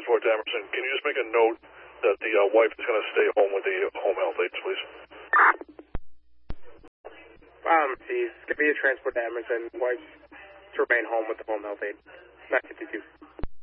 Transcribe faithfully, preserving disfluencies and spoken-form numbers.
transport to Emerson. Can you just make a note that the uh, wife is going to stay home with the home health aides, please? Um, see, it's going to be a transport to Emerson. Wife to remain home with the home health aide. nine fifty-two.